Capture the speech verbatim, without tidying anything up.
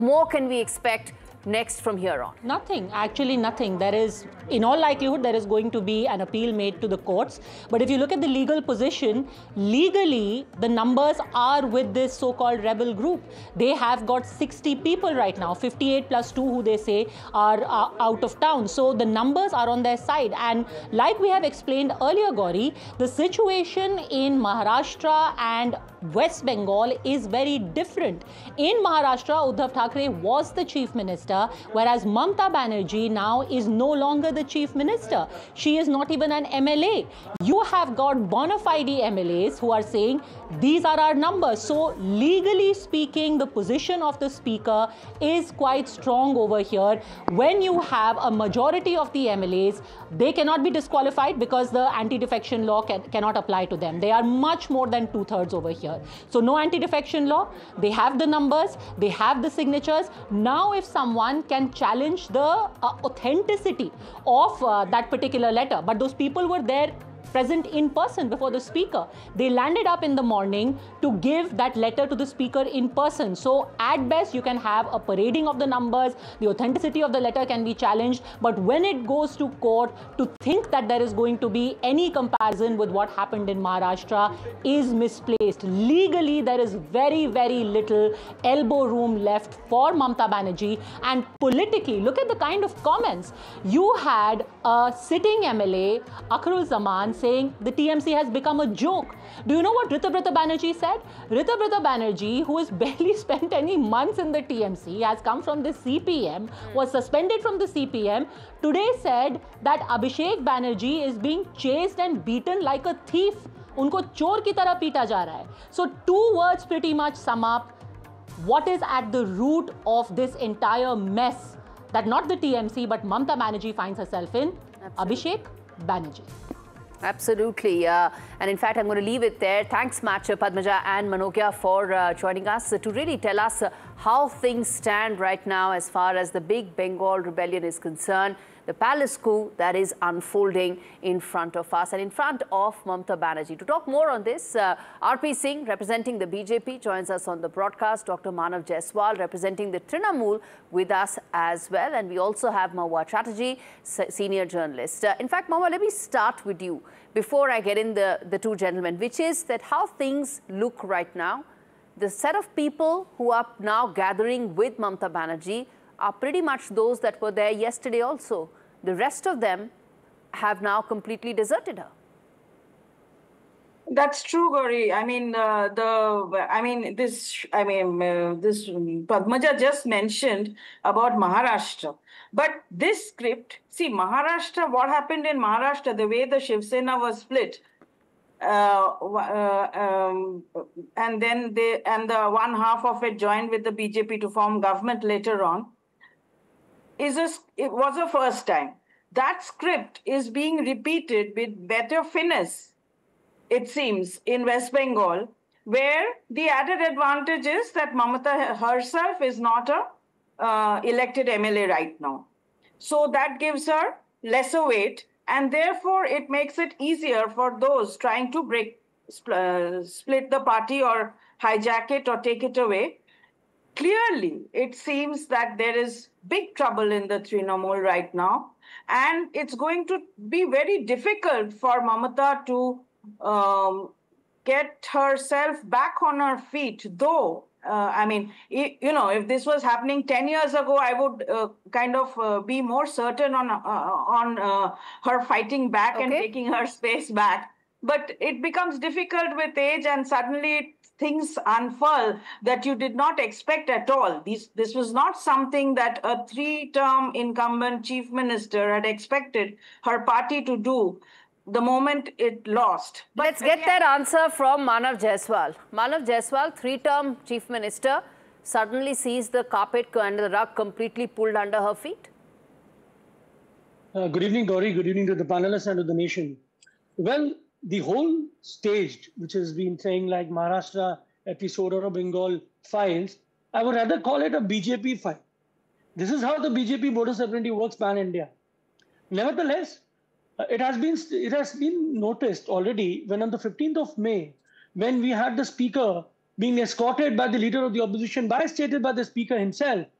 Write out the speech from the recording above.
more can we expect next from here on? Nothing, actually nothing. There is, in all likelihood, there is going to be an appeal made to the courts. But if you look at the legal position, legally, the numbers are with this so-called rebel group. They have got sixty people right now, fifty-eight plus two who they say are uh, out of town. So the numbers are on their side. And like we have explained earlier, Gauri, the situation in Maharashtra and West Bengal is very different. In Maharashtra, Uddhav Thackeray was the chief minister, whereas Mamata Banerjee now is no longer the chief minister. She is not even an M L A. You have got bona fide M L As who are saying these are our numbers. So legally speaking, the position of the speaker is quite strong over here. When you have a majority of the M L As, they cannot be disqualified because the anti-defection law can, cannot apply to them. They are much more than two-thirds over here. So no anti-defection law. They have the numbers. They have the signatures. Now if someone can challenge the uh, authenticity of uh, that particular letter, but those people were there present in person before the speaker. They landed up in the morning to give that letter to the speaker in person. So at best, you can have a parading of the numbers, the authenticity of the letter can be challenged, but when it goes to court, to think that there is going to be any comparison with what happened in Maharashtra is misplaced. Legally, there is very, very little elbow room left for Mamata Banerjee, and politically, look at the kind of comments. You had a sitting M L A, Akhrul Zaman, saying the T M C has become a joke. Do you know what Ritubrata Banerjee said? Ritubrata Banerjee, who has barely spent any months in the T M C, has come from the C P M, was suspended from the C P M, today said that Abhishek Banerjee is being chased and beaten like a thief. उनको चोर की तरह पीटा जा रहा है. So two words pretty much sum up what is at the root of this entire mess that not the T M C but Mamata Banerjee finds herself in. Absolutely. Abhishek Banerjee. Absolutely. Uh, and in fact, I'm going to leave it there. Thanks, Match, Padmaja and Manokia, for uh, joining us uh, to really tell us uh, how things stand right now as far as the big Bengal rebellion is concerned. The palace coup that is unfolding in front of us and in front of Mamata Banerjee. To talk more on this, uh, R P Singh, representing the B J P, joins us on the broadcast. Doctor Manav Jaiswal, representing the Trinamool, with us as well. And we also have Mahua Chatterjee, senior journalist. Uh, in fact, Mahua, let me start with you before I get in the, the two gentlemen, which is that how things look right now. The set of people who are now gathering with Mamata Banerjee are pretty much those that were there yesterday also. The rest of them have now completely deserted her. That's true, Gauri. I mean, uh, the I mean this. I mean, uh, this Padmaja just mentioned about Maharashtra, but this script. See, Maharashtra. What happened in Maharashtra? The way the Shiv Sena was split. Uh, uh, um, and then they and the one half of it joined with the B J P to form government later on. Is a, it was a first time. That script is being repeated with better finesse, it seems, in West Bengal, where the added advantage is that Mamata herself is not a uh, elected M L A right now. So that gives her lesser weight, and therefore it makes it easier for those trying to break, uh, split the party or hijack it or take it away. Clearly, it seems that there is big trouble in the Trinamool right now, and it's going to be very difficult for Mamata to um, get herself back on her feet, though, uh, I mean, you know, if this was happening ten years ago, I would uh, kind of uh, be more certain on, uh, on uh, her fighting back okay. and taking her space back. But it becomes difficult with age, and suddenly things unfurl that you did not expect at all. This, this was not something that a three-term incumbent chief minister had expected her party to do the moment it lost. But Let's get again, that answer from Manav Jaiswal. Manav Jaiswal, three-term chief minister, suddenly sees the carpet and the rug completely pulled under her feet. Uh, good evening, Gauri. Good evening to the panelists and to the nation. Well, the whole staged, which has been saying like Maharashtra episode or a Bengal files, I would rather call it a B J P file. This is how the B J P border sovereignty works pan-India. Nevertheless, it has been it has been noticed already when on the fifteenth of May, when we had the speaker being escorted by the leader of the opposition, by stated by the speaker himself,